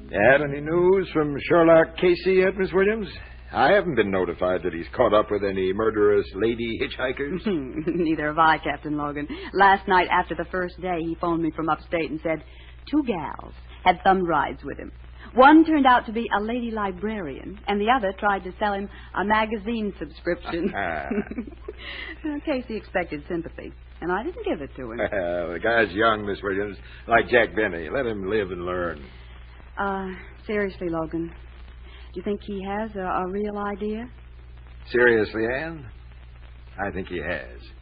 Had any news from Sherlock Casey yet, Miss Williams? I haven't been notified that he's caught up with any murderous lady hitchhikers. Neither have I, Captain Logan. Last night, after the first day, he phoned me from upstate and said 2 gals had thumbed rides with him. One turned out to be a lady librarian, and the other tried to sell him a magazine subscription. Casey expected sympathy, and I didn't give it to him. The guy's young, Miss Williams, like Jack Benny. Let him live and learn. Seriously, Logan, do you think he has a real idea? Seriously, Anne? I think he has.